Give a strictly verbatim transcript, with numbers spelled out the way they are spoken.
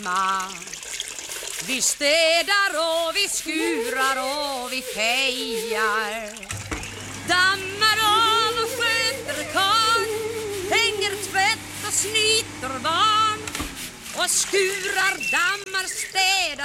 hemma. Vi städar och vi skurar och vi fejar. Dammar av och sköter karl, hänger tvätt och snyter barn. Och skurar, dammar, städar